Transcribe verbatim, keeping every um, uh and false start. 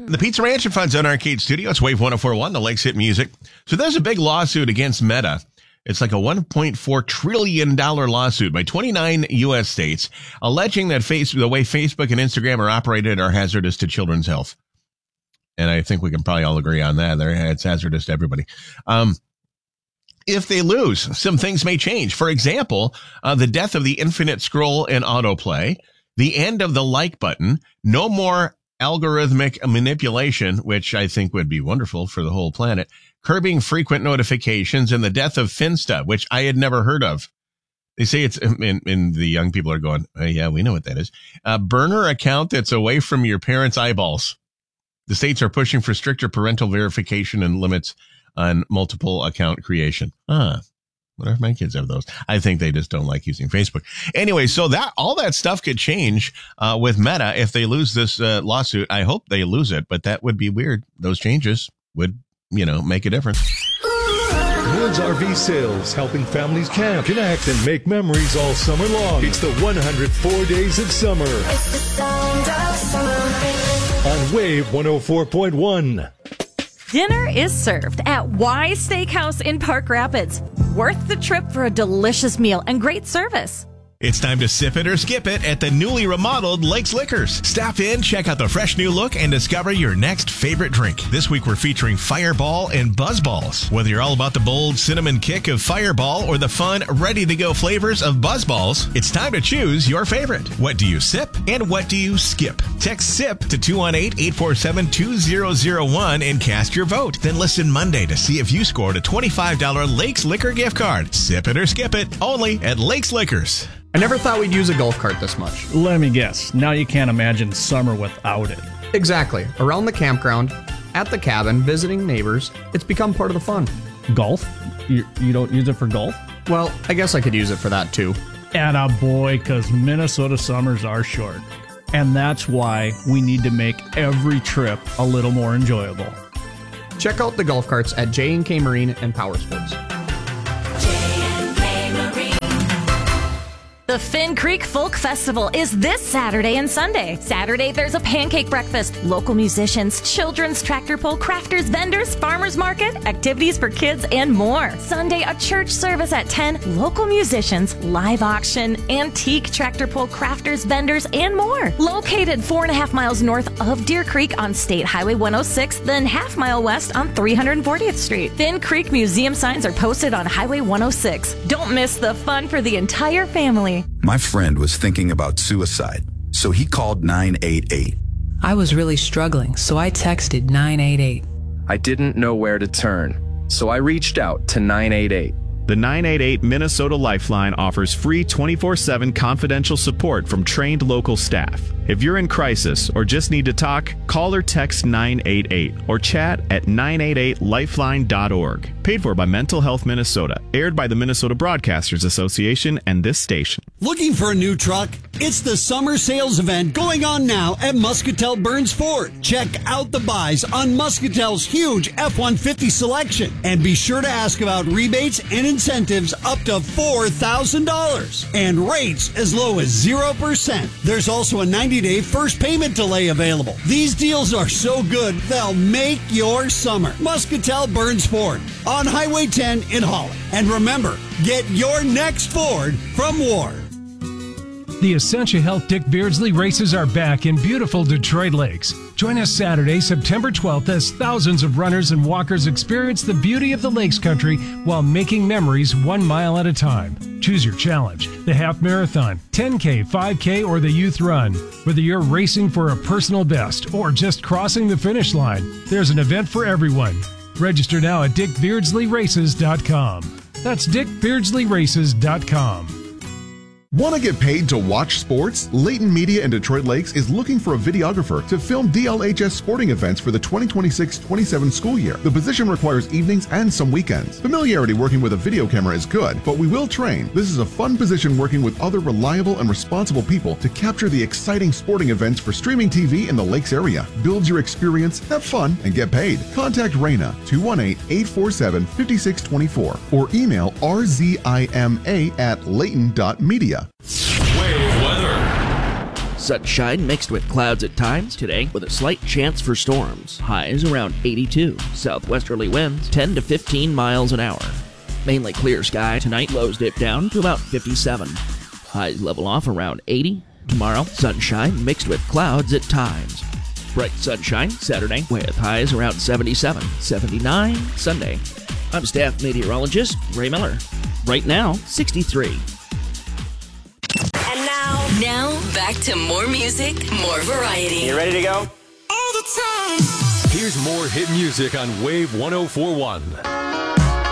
The Pizza Ranch and Fun Zone Arcade Studio. It's Wave one oh four point one, the Lakes Hit Music. So there's a big lawsuit against Meta. It's like a one point four trillion dollars lawsuit by twenty-nine U S states, alleging that face, the way Facebook and Instagram are operated are hazardous to children's health. And I think we can probably all agree on that. It's hazardous to everybody. Um, if they lose, some things may change. For example, uh, the death of the infinite scroll and autoplay, the end of the like button, no more algorithmic manipulation, which I think would be wonderful for the whole planet, curbing frequent notifications, and the death of Finsta, which I had never heard of. They say it's, and, and the young people are going, oh, yeah, we know what that is. A burner account that's away from your parents' eyeballs. The states are pushing for stricter parental verification and limits on multiple account creation. Ah, what if my kids have those? I think they just don't like using Facebook. Anyway, so that all that stuff could change uh, with Meta if they lose this uh, lawsuit. I hope they lose it, but that would be weird. Those changes would, you know, make a difference. Woods R V Sales, helping families camp, connect, and make memories all summer long. It's the one hundred four days of summer. It's the sound of summer. On Wave one oh four point one. Dinner is served at Y Steakhouse in Park Rapids. Worth the trip for a delicious meal and great service. It's time to sip it or skip it at the newly remodeled Lakes Liquors. Stop in, check out the fresh new look, and discover your next favorite drink. This week we're featuring Fireball and Buzzballs. Whether you're all about the bold cinnamon kick of Fireball or the fun, ready-to-go flavors of Buzzballs, it's time to choose your favorite. What do you sip and what do you skip? Text SIP to two one eight, eight four seven, two zero zero one and cast your vote. Then listen Monday to see if you scored a twenty-five dollars Lakes Liquor gift card. Sip it or skip it, only at Lakes Liquors. I never thought we'd use a golf cart this much. Let me guess. Now you can't imagine summer without it. Exactly. Around the campground, at the cabin, visiting neighbors, it's become part of the fun. Golf? You, you don't use it for golf? Well, I guess I could use it for that too. Atta boy, because Minnesota summers are short. And that's why we need to make every trip a little more enjoyable. Check out the golf carts at J and K Marine and Power Sports. The Finn Creek Folk Festival is this Saturday and Sunday. Saturday, there's a pancake breakfast, local musicians, children's tractor pull, crafters, vendors, farmers market, activities for kids, and more. Sunday, a church service at ten, local musicians, live auction, antique tractor pull, crafters, vendors, and more. Located four and a half miles north of Deer Creek on State Highway one oh six, then half mile west on three hundred fortieth Street. Finn Creek Museum signs are posted on Highway one oh six. Don't miss the fun for the entire family. My friend was thinking about suicide, so he called nine eight eight. I was really struggling, so I texted nine eight eight. I didn't know where to turn, so I reached out to nine eight eight. The nine eight eight Minnesota Lifeline offers free twenty-four seven confidential support from trained local staff. If you're in crisis or just need to talk, call or text nine eight eight or chat at nine eight eight lifeline dot org. Paid for by Mental Health Minnesota. Aired by the Minnesota Broadcasters Association and this station. Looking for a new truck? It's the summer sales event going on now at Muscatel Burns Ford. Check out the buys on Muscatel's huge F one fifty selection. And be sure to ask about rebates and incentives up to four thousand dollars. And rates as low as zero percent. There's also a ninety day first payment delay available. These deals are so good, they'll make your summer. Muscatel Burns Ford on Highway ten in Holland. And remember, get your next Ford from Ward. The Essentia Health Dick Beardsley races are back in beautiful Detroit Lakes. Join us Saturday, September twelfth, as thousands of runners and walkers experience the beauty of the Lakes Country while making memories one mile at a time. Choose your challenge, the half marathon, ten K, five K, or the youth run. Whether you're racing for a personal best or just crossing the finish line, there's an event for everyone. Register now at dick beardsley races dot com. That's dick beardsley races dot com. Want to get paid to watch sports? Layton Media in Detroit Lakes is looking for a videographer to film D L H S sporting events for the twenty twenty-six twenty-seven school year. The position requires evenings and some weekends. Familiarity working with a video camera is good, but we will train. This is a fun position working with other reliable and responsible people to capture the exciting sporting events for streaming T V in the Lakes area. Build your experience, have fun, and get paid. Contact Raina, two one eight, eight four seven, five six two four or email r z i m a at layton dot media. Wave weather. Sunshine mixed with clouds at times today with a slight chance for storms. Highs around eighty-two. Southwesterly winds ten to fifteen miles an hour. Mainly clear sky tonight. Lows dip down to about fifty-seven. Highs level off around eighty. Tomorrow, sunshine mixed with clouds at times. Bright sunshine Saturday with highs around seventy-seven, seventy-nine Sunday. I'm staff meteorologist Ray Miller. Right now, sixty-three. And now, Now, back to more music, more variety. You ready to go? all the time. Here's more hit music on Wave one oh four point one.